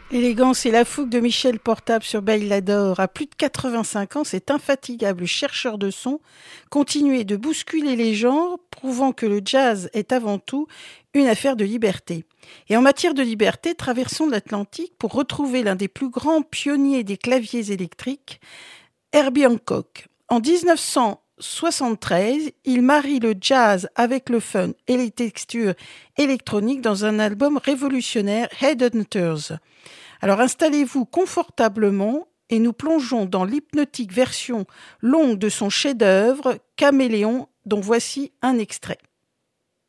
L'élégance et la fougue de Michel Portable sur Bailador. À plus de 85 ans, cet infatigable chercheur de son continuait de bousculer les genres, prouvant que le jazz est avant tout une affaire de liberté. Et en matière de liberté, traversons l'Atlantique pour retrouver l'un des plus grands pionniers des claviers électriques, Herbie Hancock. En 1973, il marie le jazz avec le fun et les textures électroniques dans un album révolutionnaire, Headhunters. Alors installez-vous confortablement et nous plongeons dans l'hypnotique version longue de son chef-d'œuvre, Caméléon, dont voici un extrait.